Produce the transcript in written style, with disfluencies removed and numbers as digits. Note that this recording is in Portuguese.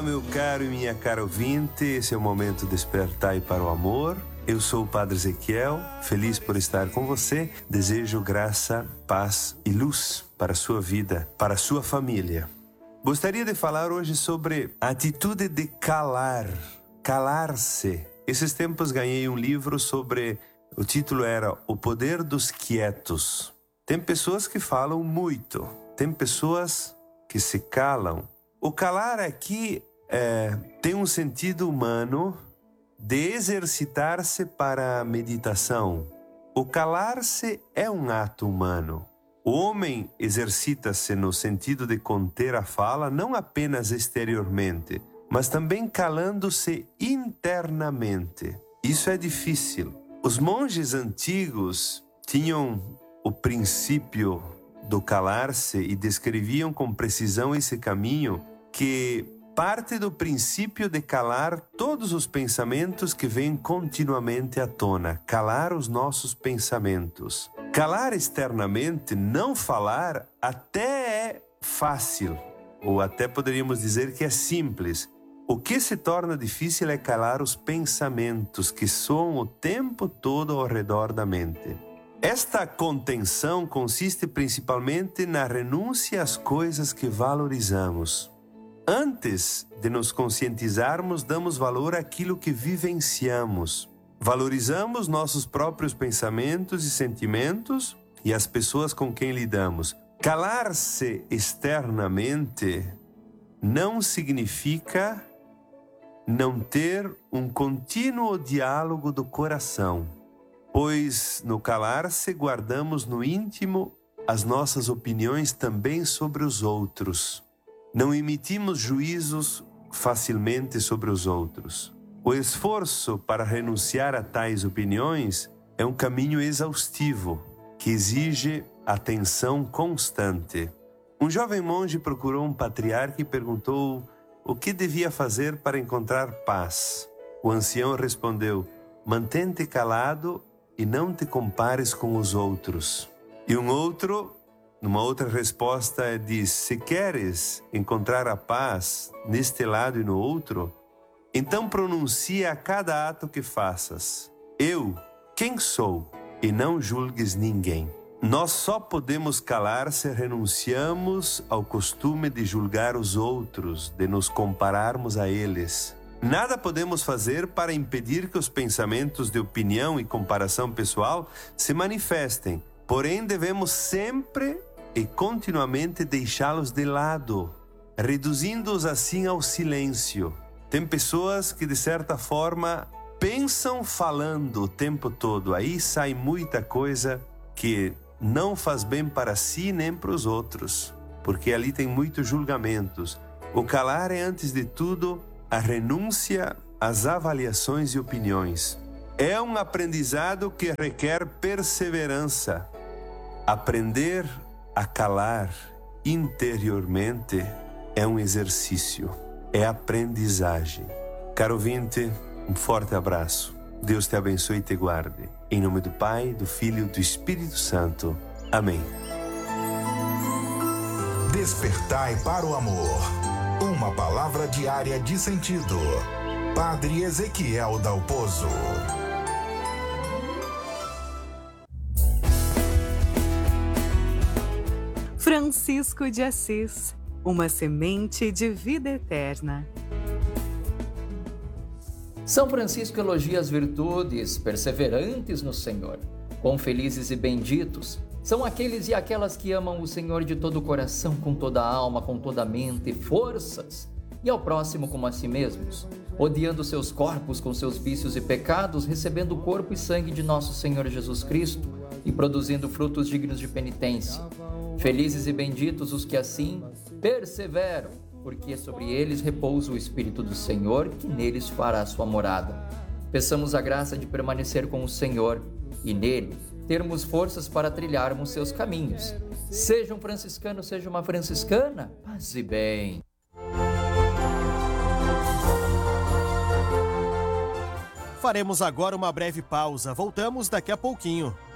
Meu caro e minha cara ouvinte, esse é o momento de despertar para o amor. Eu sou o Padre Ezequiel, feliz por estar com você. Desejo graça, paz e luz para a sua vida, para a sua família. Gostaria de falar hoje sobre a atitude de calar-se. Esses tempos ganhei um livro sobre, o título era O Poder dos Quietos. Tem pessoas que falam muito, tem pessoas que se calam. O calar aqui tem um sentido humano de exercitar-se para a meditação. O calar-se é um ato humano. O homem exercita-se no sentido de conter a fala, não apenas exteriormente, mas também calando-se internamente. Isso é difícil. Os monges antigos tinham o princípio do calar-se e descreviam com precisão esse caminho que parte do princípio de calar todos os pensamentos que vêm continuamente à tona, calar os nossos pensamentos. Calar externamente, não falar, até é fácil, ou até poderíamos dizer que é simples. O que se torna difícil é calar os pensamentos que soam o tempo todo ao redor da mente. Esta contenção consiste principalmente na renúncia às coisas que valorizamos. Antes de nos conscientizarmos, damos valor àquilo que vivenciamos. Valorizamos nossos próprios pensamentos e sentimentos e as pessoas com quem lidamos. Calar-se externamente não significa não ter um contínuo diálogo do coração, pois no calar-se guardamos no íntimo as nossas opiniões também sobre os outros. Não emitimos juízos facilmente sobre os outros. O esforço para renunciar a tais opiniões é um caminho exaustivo, que exige atenção constante. Um jovem monge procurou um patriarca e perguntou o que devia fazer para encontrar paz. O ancião respondeu: mantente calado e não te compares com os outros. E um outro, numa outra resposta, diz: se queres encontrar a paz neste lado e no outro, então pronuncia a cada ato que faças: eu, quem sou? E não julgues ninguém. Nós só podemos calar se renunciamos ao costume de julgar os outros, de nos compararmos a eles. Nada podemos fazer para impedir que os pensamentos de opinião e comparação pessoal se manifestem, porém devemos sempre e continuamente deixá-los de lado, reduzindo-os assim ao silêncio. Tem pessoas que de certa forma pensam falando o tempo todo, aí sai muita coisa que não faz bem para si nem para os outros, porque ali tem muitos julgamentos. O calar é, antes de tudo, a renúncia às avaliações e opiniões. É um aprendizado que requer perseverança. Aprender a calar interiormente é um exercício, é aprendizagem. Caro ouvinte, um forte abraço. Deus te abençoe e te guarde. Em nome do Pai, do Filho e do Espírito Santo. Amém. Despertai para o amor. Uma palavra diária de sentido. Padre Ezequiel Dalpozo. Francisco de Assis, uma semente de vida eterna. São Francisco elogia as virtudes perseverantes no Senhor. Quão felizes e benditos são aqueles e aquelas que amam o Senhor de todo o coração, com toda a alma, com toda a mente e forças, e ao próximo como a si mesmos, odiando seus corpos com seus vícios e pecados, recebendo o corpo e sangue de nosso Senhor Jesus Cristo e produzindo frutos dignos de penitência. Felizes e benditos os que assim perseveram, porque sobre eles repousa o Espírito do Senhor, que neles fará sua morada. Peçamos a graça de permanecer com o Senhor e nele termos forças para trilharmos seus caminhos. Seja um franciscano, seja uma franciscana, paz e bem. Faremos agora uma breve pausa. Voltamos daqui a pouquinho.